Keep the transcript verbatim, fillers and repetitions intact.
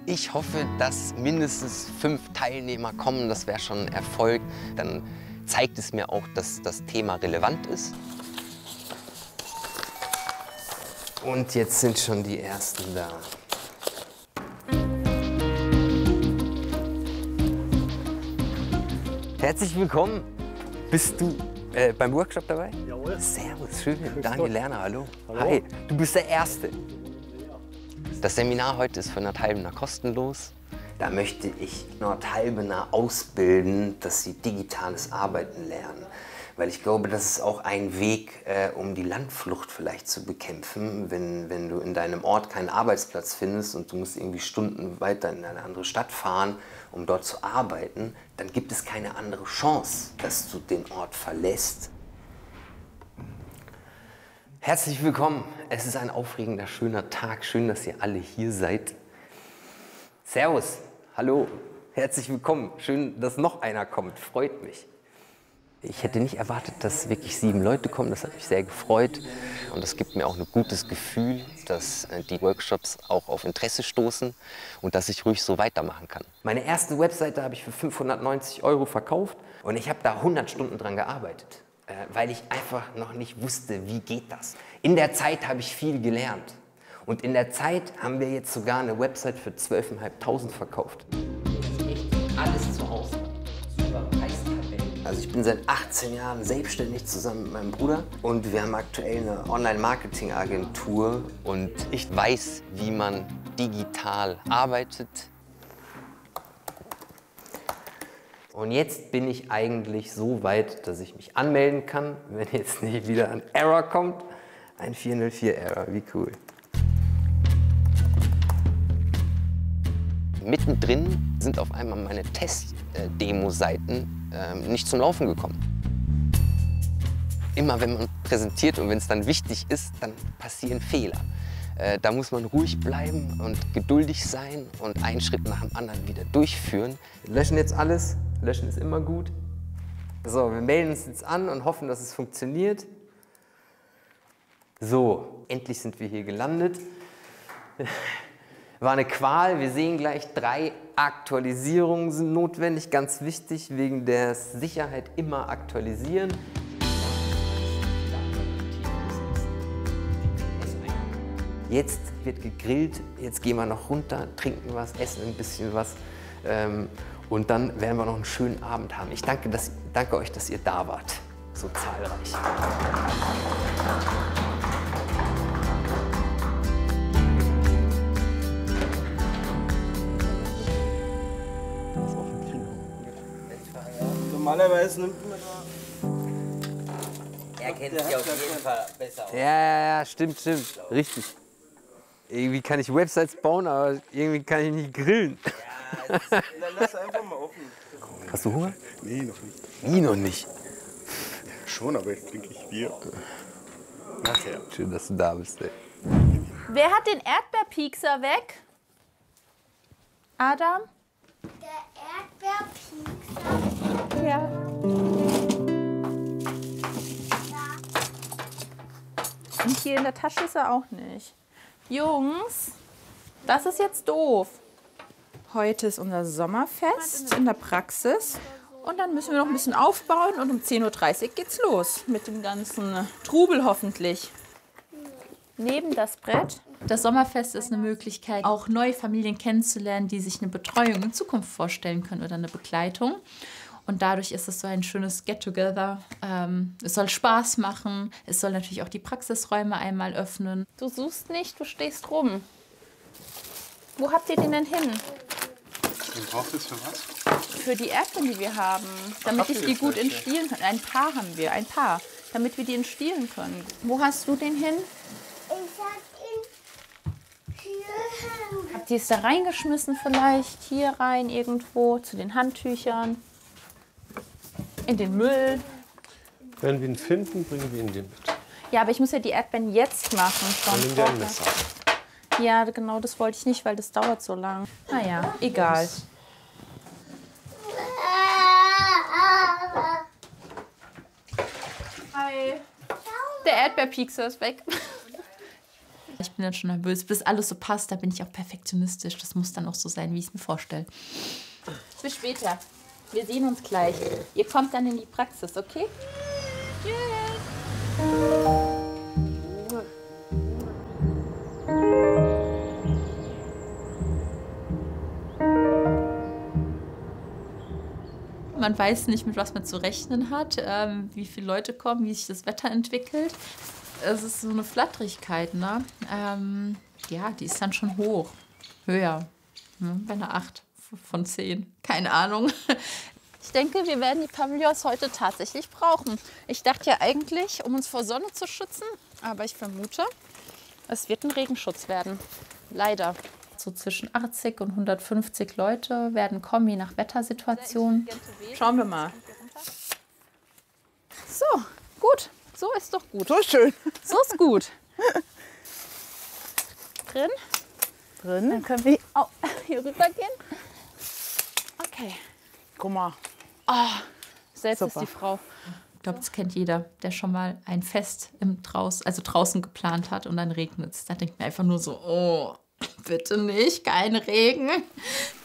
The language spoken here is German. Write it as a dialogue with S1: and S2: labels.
S1: Ich hoffe, dass mindestens fünf Teilnehmer kommen. Das wäre schon ein Erfolg. Dann zeigt es mir auch, dass das Thema relevant ist. Und jetzt sind schon die ersten da. Herzlich willkommen. Bist du äh, beim Workshop dabei?
S2: Jawohl.
S1: Servus, schön. Daniel Lerner, hallo. hallo. Hi, du bist der Erste. Das Seminar heute ist für Nordhalbener kostenlos. Da möchte ich Nordhalbener ausbilden, dass sie digitales Arbeiten lernen. Weil ich glaube, das ist auch ein Weg, äh, um die Landflucht vielleicht zu bekämpfen. Wenn, wenn du in deinem Ort keinen Arbeitsplatz findest und du musst irgendwie Stunden weiter in eine andere Stadt fahren, um dort zu arbeiten, dann gibt es keine andere Chance, dass du den Ort verlässt. Herzlich willkommen. Es ist ein aufregender, schöner Tag. Schön, dass ihr alle hier seid. Servus, hallo, herzlich willkommen. Schön, dass noch einer kommt. Freut mich. Ich hätte nicht erwartet, dass wirklich sieben Leute kommen. Das hat mich sehr gefreut. Und das gibt mir auch ein gutes Gefühl, dass die Workshops auch auf Interesse stoßen und dass ich ruhig so weitermachen kann. Meine erste Webseite habe ich für fünfhundertneunzig Euro verkauft und ich habe da hundert Stunden dran gearbeitet, weil ich einfach noch nicht wusste, wie geht das. In der Zeit habe ich viel gelernt. Und in der Zeit haben wir jetzt sogar eine Website für zwölftausendfünfhundert verkauft. Das ist echt alles zu Hause. Super Preistabellen. Also ich bin seit achtzehn Jahren selbstständig zusammen mit meinem Bruder und wir haben aktuell eine Online-Marketing-Agentur und ich weiß, wie man digital arbeitet. Und jetzt bin ich eigentlich so weit, dass ich mich anmelden kann, wenn jetzt nicht wieder ein Error kommt. Ein vier null vier Error, wie cool. Mittendrin sind auf einmal meine Test-Demo-Seiten äh, nicht zum Laufen gekommen. Immer wenn man präsentiert und wenn es dann wichtig ist, dann passieren Fehler. Äh, da muss man ruhig bleiben und geduldig sein und einen Schritt nach dem anderen wieder durchführen. Wir löschen jetzt alles. Löschen ist immer gut. So, wir melden uns jetzt an und hoffen, dass es funktioniert. So, endlich sind wir hier gelandet. War eine Qual. Wir sehen gleich, drei Aktualisierungen sind notwendig. Ganz wichtig, wegen der Sicherheit immer aktualisieren. Jetzt wird gegrillt. Jetzt gehen wir noch runter, trinken was, essen ein bisschen was. Ähm, und dann werden wir noch einen schönen Abend haben. Ich danke, dass, danke euch, dass ihr da wart. So zahlreich.
S2: Normalerweise nimmt man da.
S3: Er kennt sich auf jeden Fall besser aus.
S1: Ja, ja, ja, stimmt, stimmt. Richtig. Irgendwie kann ich Websites bauen, aber irgendwie kann ich nicht grillen.
S3: Ja, das ist
S2: Dann lass einfach mal offen.
S1: Hast du Hunger?
S4: Nee, noch nicht.
S1: Wie noch nicht?
S4: Schon, aber jetzt trinke ich Bier. Nachher.
S1: Schön, dass du da bist, ey.
S5: Wer hat den Erdbeerpiekser weg? Adam?
S6: Der Erdbeerpiekser.
S5: Ja. Und hier in der Tasche ist er auch nicht. Jungs, das ist jetzt doof. Heute ist unser Sommerfest in der Praxis. Und dann müssen wir noch ein bisschen aufbauen und um zehn Uhr dreißig geht's los mit dem ganzen Trubel hoffentlich. Neben das Brett.
S7: Das Sommerfest ist eine Möglichkeit, auch neue Familien kennenzulernen, die sich eine Betreuung in Zukunft vorstellen können oder eine Begleitung. Und dadurch ist es so ein schönes Get-Together. Ähm, es soll Spaß machen. Es soll natürlich auch die Praxisräume einmal öffnen.
S5: Du suchst nicht, du stehst rum. Wo habt ihr den denn hin?
S4: Und braucht es für was?
S5: Für die Erdbeeren, die wir haben. Damit
S4: habt
S5: ich
S4: ihr
S5: die
S4: jetzt
S5: gut
S4: welche?
S5: entstielen kann. Ein paar haben wir, ein paar. Damit wir die entstielen können. Wo hast du den hin?
S6: Ich hab ihn hier.
S5: Habt ihr es da reingeschmissen vielleicht? Hier rein irgendwo, zu den Handtüchern? In den Müll?
S2: Wenn wir ihn finden, bringen wir ihn dir mit.
S5: Ja, aber ich muss ja die Erdbeeren jetzt machen. Schon
S2: Dann nimm dir ein
S5: vorher.
S2: Messer.
S5: Ja, genau, das wollte ich nicht, weil das dauert so lang. Naja, egal. Hi. Der Erdbeerpiekser ist weg.
S7: Ich bin dann schon nervös, bis alles so passt, da bin ich auch perfektionistisch. Das muss dann auch so sein, wie ich es mir vorstelle. Bis später. Wir sehen uns gleich. Ihr kommt dann in die Praxis, okay? Man weiß nicht, mit was man zu rechnen hat, ähm, wie viele Leute kommen, wie sich das Wetter entwickelt. Es ist so eine Flatterigkeit, ne? Ähm, ja, die ist dann schon hoch. Höher. Ne? Bei einer acht von zehn. Keine Ahnung. Ich denke, wir werden die Pavillons heute tatsächlich brauchen. Ich dachte ja eigentlich, um uns vor Sonne zu schützen, aber ich vermute, es wird ein Regenschutz werden. Leider. So zwischen achtzig und hundertfünfzig Leute werden kommen, je nach Wettersituation.
S5: Schauen wir mal.
S7: So, gut. So ist doch gut.
S5: So schön.
S7: So ist gut. Drin.
S5: Drin.
S7: Dann können wir oh, hier rüber gehen. Okay.
S5: Guck mal.
S7: Oh, selbst
S5: Super.
S7: ist die Frau. Ich glaube, das kennt jeder, der schon mal ein Fest im Draus, also draußen geplant hat und dann regnet es. Da denkt man einfach nur so, oh, bitte nicht, kein Regen.